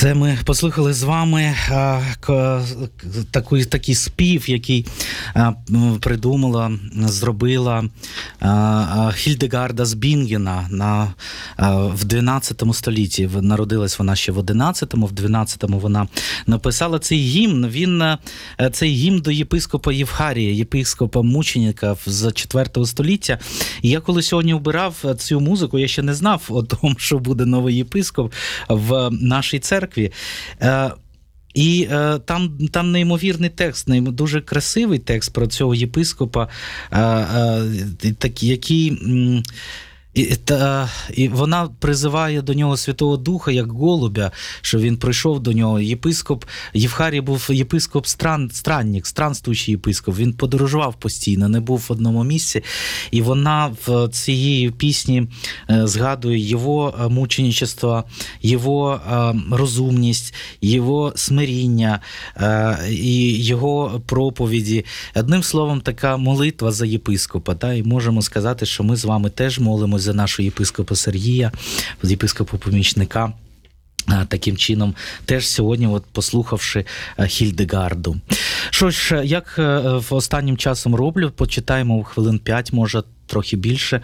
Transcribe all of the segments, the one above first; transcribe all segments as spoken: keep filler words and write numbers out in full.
Це ми послухали з вами а, к, такий, такий спів, який а, придумала, зробила а, Хільдегарда з Бінгена на, а, в дванадцятому столітті. Народилась вона ще в одинадцятому, в дванадцятому вона написала цей гімн. Він, цей гімн до єпископа Євхарія, єпископа-мученика з четвертого століття. І я коли сьогодні обирав цю музику, я ще не знав о тому, що буде новий єпископ в нашій церкві. І е, там, там неймовірний текст, дуже красивий текст про цього єпископа, е, е, так, який... І, та, і вона призиває до нього Святого Духа, як голубя, що він прийшов до нього. Єпископ, Євхарій був єпископ стран, странник, странствуючий єпископ. Він подорожував постійно, не був в одному місці. І вона в цій пісні згадує його мученичество, його розумність, його смиріння і його проповіді. Одним словом, така молитва за єпископа. Та? І можемо сказати, що ми з вами теж молимося за нашого єпископа Сергія, єпископа-помічника. Таким чином, теж сьогодні, от, послухавши Хільдегарду. Що ж, як в останнім часом роблю, почитаємо хвилин п'ять, може, трохи більше,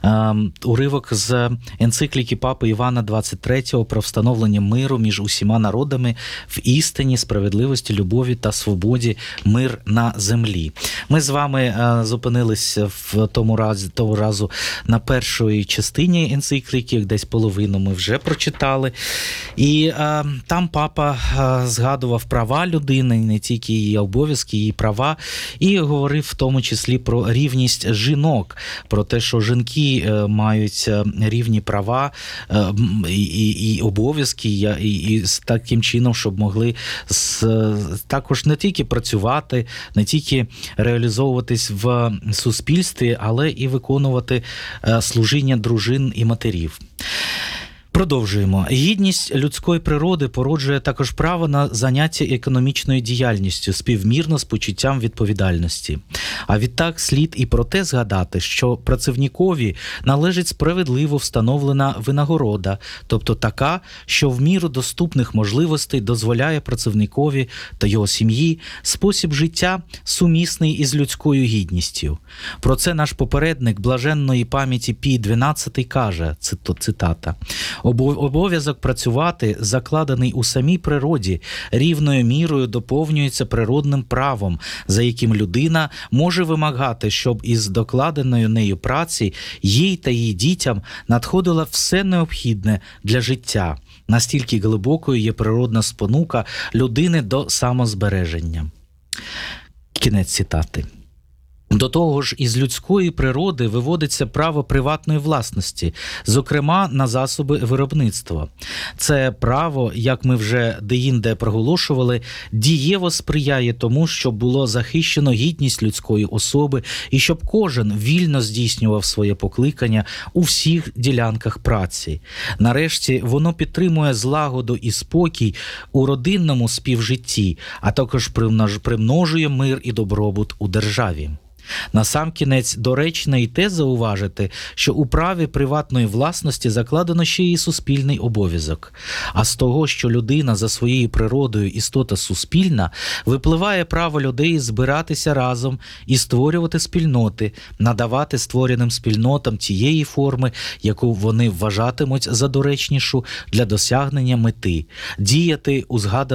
уривок з енцикліки Папи Івана двадцять третього про встановлення миру між усіма народами в істині, справедливості, любові та свободі, мир на землі. Ми з вами зупинились в тому разі, того разу на першій частині енцикліки, десь половину ми вже прочитали. І а, там папа а, згадував права людини, не тільки її обов'язки, її права, і говорив в тому числі про рівність жінок, про те, що жінки мають рівні права і, і, і обов'язки, і, і з таким чином, щоб могли з, також не тільки працювати, не тільки реалізовуватись в суспільстві, але і виконувати служіння дружин і матерів. Продовжуємо. Гідність людської природи породжує також право на заняття економічною діяльністю, співмірно з почуттям відповідальності. А відтак слід і про те згадати, що працівникові належить справедливо встановлена винагорода, тобто така, що в міру доступних можливостей дозволяє працівникові та його сім'ї спосіб життя сумісний із людською гідністю. Про це наш попередник блаженної пам'яті Пій дванадцятий каже, цитата, «Обов'язок працювати, закладений у самій природі, рівною мірою доповнюється природним правом, за яким людина може вимагати, щоб із докладеною нею праці їй та її дітям надходило все необхідне для життя. Настільки глибокою є природна спонука людини до самозбереження». Кінець цитати. До того ж, із людської природи виводиться право приватної власності, зокрема на засоби виробництва. Це право, як ми вже деінде проголошували, дієво сприяє тому, щоб було захищено гідність людської особи і щоб кожен вільно здійснював своє покликання у всіх ділянках праці. Нарешті, воно підтримує злагоду і спокій у родинному співжитті, а також примножує мир і добробут у державі. Насамкінець доречно і те зауважити, що у праві приватної власності закладено ще й суспільний обов'язок. А з того, що людина за своєю природою істота суспільна, випливає право людей збиратися разом і створювати спільноти, надавати створеним спільнотам тієї форми, яку вони вважатимуть за доречнішу для досягнення мети, діяти у згаданому